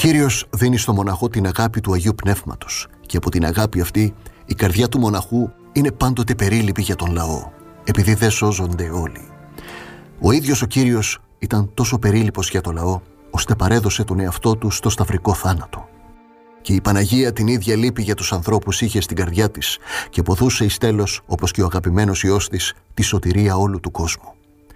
Κύριος δίνει στο μοναχό την αγάπη του Αγίου Πνεύματος και από την αγάπη αυτή η καρδιά του μοναχού είναι πάντοτε περίληπη για τον λαό, επειδή δεν σώζονται όλοι. Ο ίδιος ο Κύριος ήταν τόσο περίληπος για το λαό, ώστε παρέδωσε τον εαυτό του στο σταυρικό θάνατο. Και η Παναγία την ίδια λύπη για τους ανθρώπους είχε στην καρδιά της και ποδούσε εις τέλος, όπως και ο αγαπημένος Υιός της, τη σωτηρία όλου του κόσμου.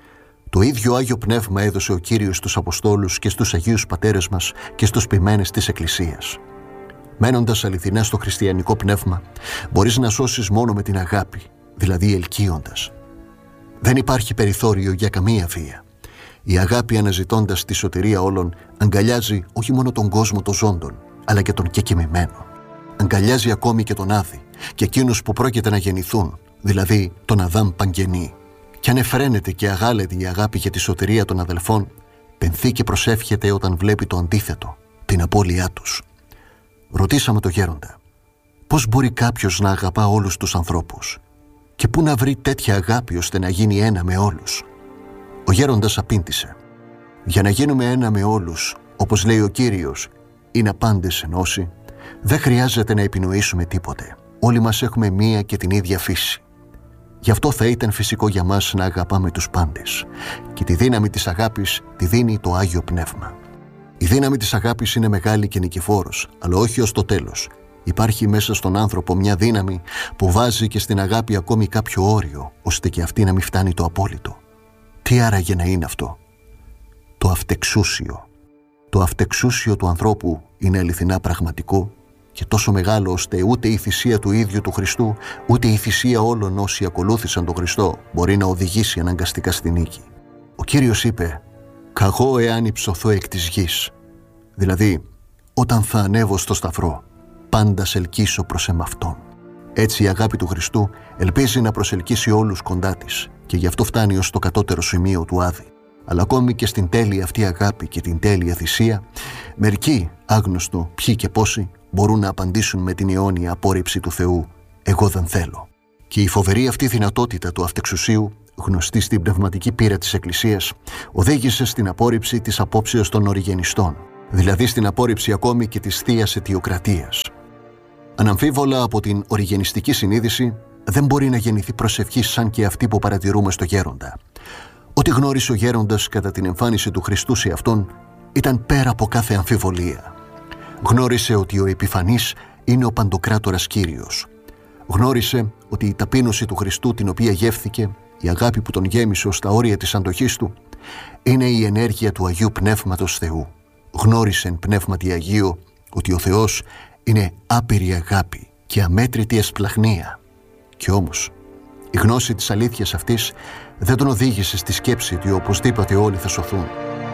Το ίδιο Άγιο Πνεύμα έδωσε ο Κύριος στους Αποστόλους και στους Αγίους Πατέρες μας και στους ποιμένες της Εκκλησίας. Μένοντας αληθινά στο χριστιανικό πνεύμα, μπορείς να σώσεις μόνο με την αγάπη, δηλαδή ελκύοντας. Δεν υπάρχει περιθώριο για καμία βία. Η αγάπη, αναζητώντας τη σωτηρία όλων, αγκαλιάζει όχι μόνο τον κόσμο των ζώντων, αλλά και τον κεκοιμημένο. Αγκαλιάζει ακόμη και τον Άδη και εκείνους που πρόκειται να γεννηθούν, δηλαδή τον Αδάμ Παγγενή. Κι αν εφραίνεται και αγάλεται η αγάπη για τη σωτηρία των αδελφών, πενθεί και προσεύχεται όταν βλέπει το αντίθετο, την απώλειά τους. Ρωτήσαμε το γέροντα, πώς μπορεί κάποιος να αγαπά όλους τους ανθρώπους και πού να βρει τέτοια αγάπη ώστε να γίνει ένα με όλους? Ο γέροντας απήντησε, για να γίνουμε ένα με όλους, όπως λέει ο Κύριος, είναι πάντες ενώσει, δεν χρειάζεται να επινοήσουμε τίποτε. Όλοι μας έχουμε μία και την ίδια φύση. Γι' αυτό θα ήταν φυσικό για μας να αγαπάμε τους πάντες. Και τη δύναμη της αγάπης τη δίνει το Άγιο Πνεύμα. Η δύναμη της αγάπης είναι μεγάλη και νικηφόρος, αλλά όχι ως το τέλος. Υπάρχει μέσα στον άνθρωπο μια δύναμη που βάζει και στην αγάπη ακόμη κάποιο όριο, ώστε και αυτή να μην φτάνει το απόλυτο. Τι άραγε να είναι αυτό? Το αυτεξούσιο. Το αυτεξούσιο του ανθρώπου είναι αληθινά πραγματικό και τόσο μεγάλο ώστε ούτε η θυσία του ίδιου του Χριστού, ούτε η θυσία όλων όσοι ακολούθησαν τον Χριστό μπορεί να οδηγήσει αναγκαστικά στη νίκη. Ο Κύριος είπε «Καγώ εάν υψωθώ εκ της γης». Δηλαδή, όταν θα ανέβω στο σταυρό, πάντα σε ελκύσω προς εμαυτόν. Έτσι η αγάπη του Χριστού ελπίζει να προσελκύσει όλους κοντά της και γι' αυτό φτάνει ως το κατώτερο σημείο του Άδη. Αλλά ακόμη και στην τέλεια αυτή αγάπη και την τέλεια θυσία, μερικοί, άγνωστο ποιοι και πόσοι, μπορούν να απαντήσουν με την αιώνια απόρριψη του Θεού «Εγώ δεν θέλω». Και η φοβερή αυτή δυνατότητα του αυτεξουσίου, γνωστή στην πνευματική πείρα της Εκκλησίας, οδήγησε στην απόρριψη της απόψεως των οριγενιστών, δηλαδή στην απόρριψη ακόμη και της θείας αιτιοκρατίας. Αναμφίβολα από την οριγενιστική συνείδηση δεν μπορεί να γεννηθεί προσευχή σαν και αυτή που παρατηρούμε στο γέροντα. Ό,τι γνώρισε ο γέροντας κατά την εμφάνιση του Χριστού σε αυτόν ήταν πέρα από κάθε αμφιβολία. Γνώρισε ότι ο επιφανής είναι ο παντοκράτορας Κύριος. Γνώρισε ότι η ταπείνωση του Χριστού την οποία γεύθηκε, η αγάπη που τον γέμισε ως τα όρια της αντοχής του, είναι η ενέργεια του Αγίου Πνεύματος Θεού. Γνώρισε εν πνεύματι Αγίου ότι ο Θεός είναι άπειρη αγάπη και αμέτρητη εσπλαχνία. Κι όμως, η γνώση της αλήθειας αυτής δεν τον οδήγησε στη σκέψη ότι οπωσδήποτε όλοι θα σωθούν.